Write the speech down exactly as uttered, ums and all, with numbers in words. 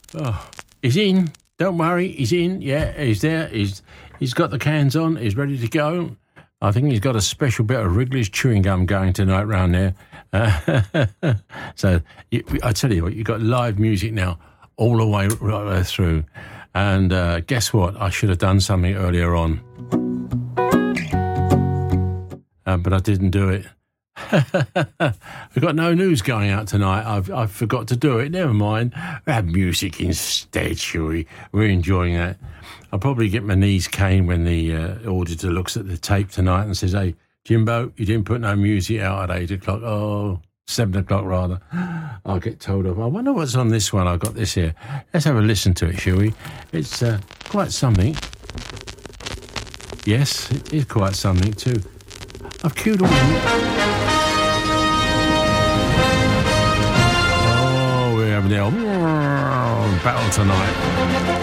Oh, he's in. Don't worry, he's in. Yeah, he's there. He's he's got the cans on. He's ready to go. I think he's got a special bit of Wrigley's chewing gum going tonight round there. Uh, so you, I tell you what, you've got live music now all the way right the way through. And uh, guess what? I should have done something earlier on, uh, but I didn't do it. We've got no news going out tonight. I've I forgot to do it. Never mind. We have music instead, shall we? We're enjoying that. I'll probably get my knees cane when the uh, auditor looks at the tape tonight and says, "Hey, Jimbo, you didn't put no music out at eight o'clock. Oh, seven o'clock rather." I'll get told off. I wonder what's on this one. I've got this here. Let's have a listen to it, shall we? It's uh, quite something. Yes, it is quite something too. I've queued all the... Oh, we're having the old battle tonight.